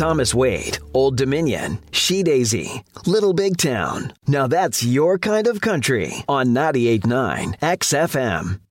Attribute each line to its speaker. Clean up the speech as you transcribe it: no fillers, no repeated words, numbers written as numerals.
Speaker 1: Thomas Wade, Old Dominion, She Daisy, Little Big Town. Now that's your kind of country on 98.9 XFM.